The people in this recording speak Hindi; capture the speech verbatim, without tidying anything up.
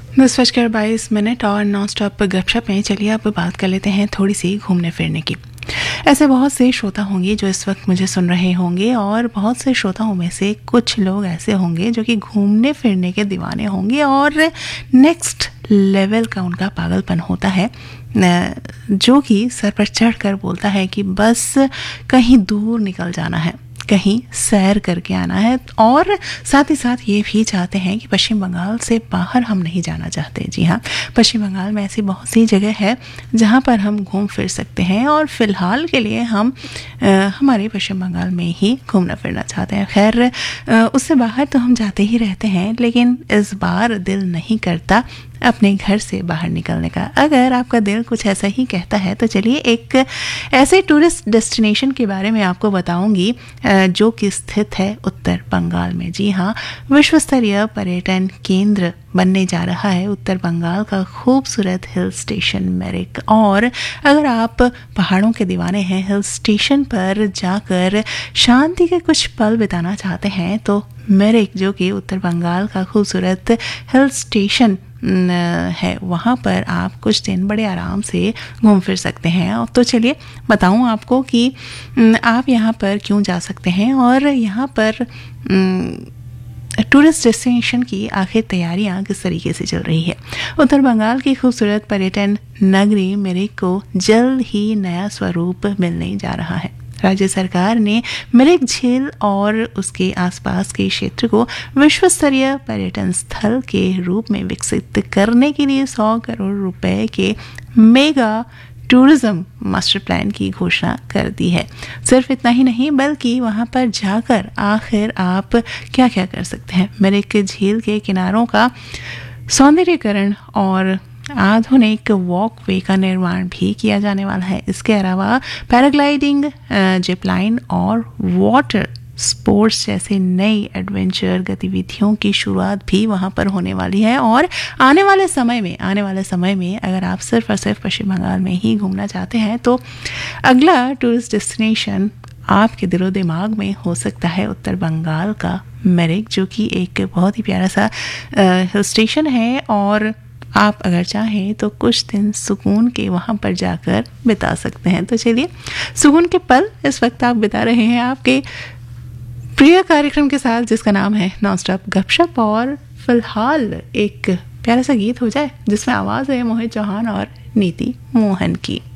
दस बजकर बाईस मिनट और नॉन स्टॉप गपशप में चलिए अब बात कर लेते हैं थोड़ी सी घूमने फिरने की। ऐसे बहुत से श्रोता होंगे जो इस वक्त मुझे सुन रहे होंगे और बहुत से श्रोताओं में से कुछ लोग ऐसे होंगे जो कि घूमने फिरने के दीवाने होंगे और नेक्स्ट लेवल का उनका पागलपन होता है, जो कि सर पर चढ़ कर बोलता है कि बस कहीं दूर निकल जाना है, कहीं सैर करके आना है। और साथ ही साथ ये भी चाहते हैं कि पश्चिम बंगाल से बाहर हम नहीं जाना चाहते। जी हाँ, पश्चिम बंगाल में ऐसी बहुत सी जगह है जहाँ पर हम घूम फिर सकते हैं और फिलहाल के लिए हम आ, हमारे पश्चिम बंगाल में ही घूमना फिरना चाहते हैं। खैर उससे बाहर तो हम जाते ही रहते हैं, लेकिन इस बार दिल नहीं करता अपने घर से बाहर निकलने का। अगर आपका दिल कुछ ऐसा ही कहता है तो चलिए एक ऐसे टूरिस्ट डेस्टिनेशन के बारे में आपको बताऊंगी जो कि स्थित है उत्तर बंगाल में। जी हाँ, विश्व स्तरीय पर्यटन केंद्र बनने जा रहा है उत्तर बंगाल का खूबसूरत हिल स्टेशन मेरिक। और अगर आप पहाड़ों के दीवाने हैं, हिल स्टेशन पर जाकर शांति के कुछ पल बिताना चाहते हैं, तो मेरिक जो कि उत्तर बंगाल का खूबसूरत हिल स्टेशन है, वहाँ पर आप कुछ दिन बड़े आराम से घूम फिर सकते हैं। तो चलिए बताऊँ आपको कि आप यहाँ पर क्यों जा सकते हैं और यहाँ पर टूरिस्ट डेस्टिनेशन की आखिर तैयारियां किस तरीके से चल रही है। उत्तर बंगाल की खूबसूरत पर्यटन नगरी मेरिक को जल्द ही नया स्वरूप मिलने जा रहा है। राज्य सरकार ने मेरिक झील और उसके आसपास के क्षेत्र को विश्व स्तरीय पर्यटन स्थल के रूप में विकसित करने के लिए सौ करोड़ रुपए के मेगा टूरिज्म मास्टर प्लान की घोषणा कर दी है। सिर्फ इतना ही नहीं, बल्कि वहां पर जाकर आखिर आप क्या क्या कर सकते हैं। मेरिक झील के किनारों का सौंदर्यीकरण और आधुनिक वॉकवे का निर्माण भी किया जाने वाला है। इसके अलावा पैराग्लाइडिंग, जिपलाइन और वाटर स्पोर्ट्स जैसे नई एडवेंचर गतिविधियों की शुरुआत भी वहां पर होने वाली है। और आने वाले समय में आने वाले समय में अगर आप सिर्फ और सिर्फ पश्चिम बंगाल में ही घूमना चाहते हैं, तो अगला टूरिस्ट डेस्टिनेशन आपके दिलो दिमाग में हो सकता है उत्तर बंगाल का मेरिक, जो कि एक बहुत ही प्यारा सा हिल स्टेशन है। और आप अगर चाहें तो कुछ दिन सुकून के वहाँ पर जाकर बिता सकते हैं। तो चलिए सुकून के पल इस वक्त आप बिता रहे हैं आपके प्रिय कार्यक्रम के साथ, जिसका नाम है नॉन स्टॉप गपशप। और फिलहाल एक प्यारा सा गीत हो जाए जिसमें आवाज़ है मोहित चौहान और नीति मोहन की।